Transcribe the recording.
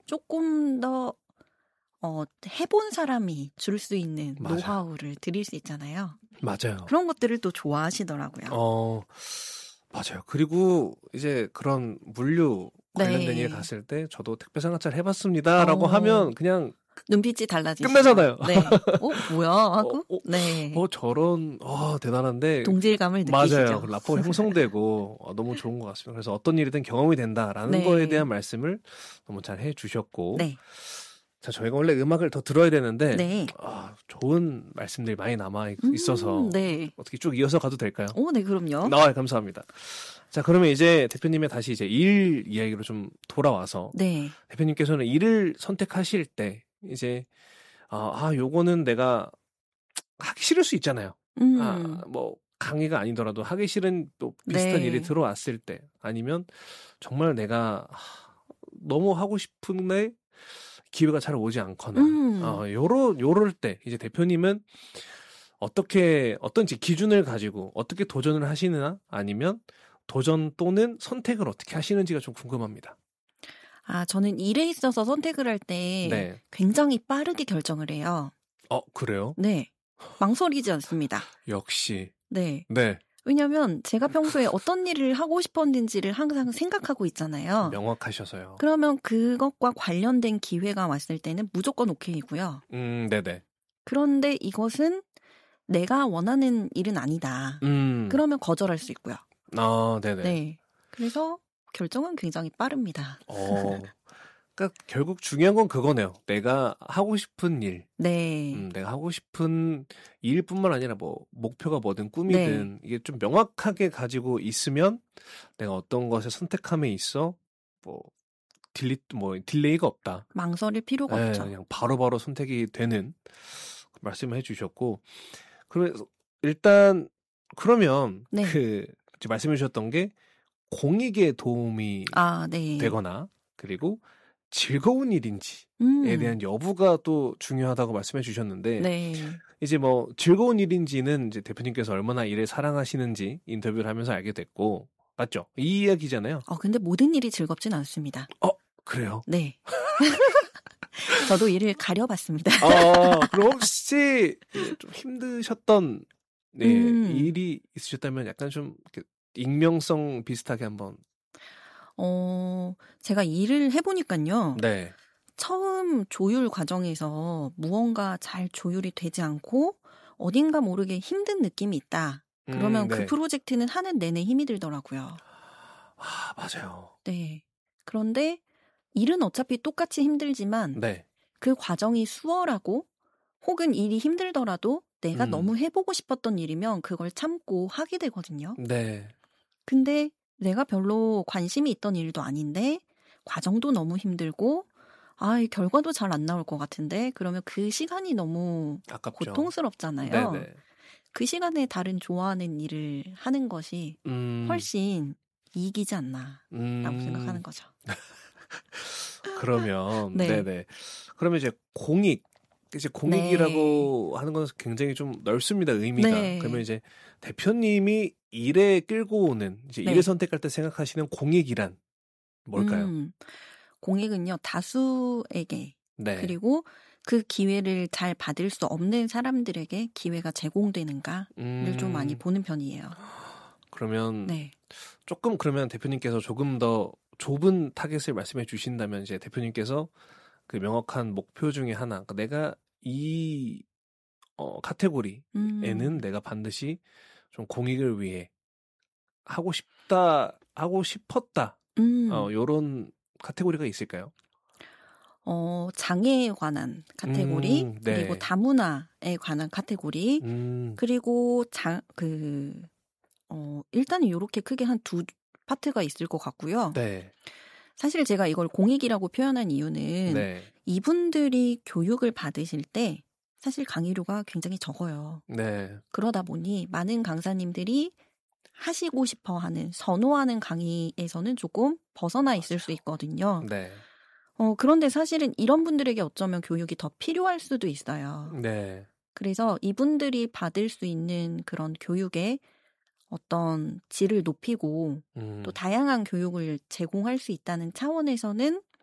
조금 더 해본 사람이 줄 수 있는 맞아요. 노하우를 드릴 수 있잖아요. 맞아요. 그런 것들을 또 좋아하시더라고요. 맞아요. 그리고 이제 그런 물류 관련된 네. 일에 갔을 때 저도 택배 상하차를 해봤습니다라고 하면 그냥 눈빛이 달라지시죠. 끝나잖아요. 네. 뭐야 하고 네. 저런 대단한데 동질감을 느끼시죠. 맞아요. 라포가 형성되고 너무 좋은 것 같습니다. 그래서 어떤 일이든 경험이 된다라는 네. 거에 대한 말씀을 너무 잘 해주셨고 네. 자, 저희가 원래 음악을 더 들어야 되는데 네. 좋은 말씀들이 많이 남아 있어서 네. 어떻게 쭉 이어서 가도 될까요? 네, 그럼요. 감사합니다. 자, 그러면 이제 대표님의 다시 이제 일 이야기로 좀 돌아와서 네. 대표님께서는 일을 선택하실 때 이제 요거는 내가 하기 싫을 수 있잖아요. 뭐 강의가 아니더라도 하기 싫은 또 비슷한 네. 일이 들어왔을 때 아니면 정말 내가 너무 하고 싶은데 기회가 잘 오지 않거나 요럴 때 이제 대표님은 어떤 기준을 가지고 어떻게 도전을 하시느냐 아니면 도전 또는 선택을 어떻게 하시는지가 좀 궁금합니다. 저는 일에 있어서 선택을 할 때 네. 굉장히 빠르게 결정을 해요. 그래요? 네. 망설이지 않습니다. 역시. 네. 네. 왜냐면 제가 평소에 어떤 일을 하고 싶었는지를 항상 생각하고 있잖아요. 명확하셔서요. 그러면 그것과 관련된 기회가 왔을 때는 무조건 오케이고요. 네네. 그런데 이것은 내가 원하는 일은 아니다. 그러면 거절할 수 있고요. 네네. 네. 그래서 결정은 굉장히 빠릅니다. 그러니까 결국 중요한 건 그거네요. 내가 하고 싶은 일. 네. 내가 하고 싶은 일뿐만 아니라 뭐 목표가 뭐든 꿈이든 이게 좀 명확하게 가지고 있으면 내가 어떤 것을 선택함에 있어 뭐 딜레이가 없다. 망설일 필요가 없죠. 그냥 바로바로 선택이 되는 말씀을 해주셨고 그래서 일단 그러면 이제 말씀해 주셨던 게 공익에 도움이 되거나 그리고 즐거운 일인지에 대한 여부가 또 중요하다고 말씀해 주셨는데 이제 뭐 즐거운 일인지는 이제 대표님께서 얼마나 일을 사랑하시는지 인터뷰를 하면서 알게 됐고 맞죠? 이 이야기잖아요. 근데 모든 일이 즐겁진 않습니다. 그래요? 네. 저도 일을 가려봤습니다. 그럼 혹시 좀 힘드셨던 일이 있으셨다면 약간 좀 익명성 비슷하게 한번. 제가 일을 해보니까요. 네. 처음 조율 과정에서 무언가 잘 조율이 되지 않고 어딘가 모르게 힘든 느낌이 있다. 그러면 그 프로젝트는 하는 내내 힘이 들더라고요. 맞아요. 네. 그런데 일은 어차피 똑같이 힘들지만 그 과정이 수월하고 혹은 일이 힘들더라도 내가 너무 해보고 싶었던 일이면 그걸 참고 하게 되거든요. 네. 근데 내가 별로 관심이 있던 일도 아닌데 과정도 너무 힘들고 이 결과도 잘 안 나올 것 같은데 그러면 그 시간이 너무 아깝죠. 고통스럽잖아요. 네네. 그 시간에 다른 좋아하는 일을 하는 것이 훨씬 이익이지 않나 라고 생각하는 거죠. 그러면 네네. 그러면 이제 공익이라고 하는 건 굉장히 좀 넓습니다. 의미가. 그러면 이제 대표님이 일에 끌고 오는 이제 일을 선택할 때 생각하시는 공익이란 뭘까요? 공익은요 다수에게 그리고 그 기회를 잘 받을 수 없는 사람들에게 기회가 제공되는가를 좀 많이 보는 편이에요. 그러면 조금 그러면 대표님께서 조금 더 좁은 타겟을 말씀해 주신다면 이제 대표님께서 그 명확한 목표 중에 하나, 그러니까 내가 이 카테고리에는 내가 반드시 좀 공익을 위해 하고 싶었다. 요런 카테고리가 있을까요? 장애에 관한 카테고리, 그리고 다문화에 관한 카테고리, 그리고 일단은 이렇게 크게 한 두 파트가 있을 것 같고요. 사실 제가 이걸 공익이라고 표현한 이유는 이분들이 교육을 받으실 때 사실 강의료가 굉장히 적어요. 그러다 보니 많은 강사님들이 하시고 싶어하는, 선호하는 강의에서는 조금 벗어나 있을 수 있거든요. 그런데 사실은 이런 분들에게 어쩌면 교육이 더 필요할 수도 있어요. 그래서 이분들이 받을 수 있는 그런 교육의 어떤 질을 높이고 또 다양한 교육을 제공할 수 있다는 차원에서는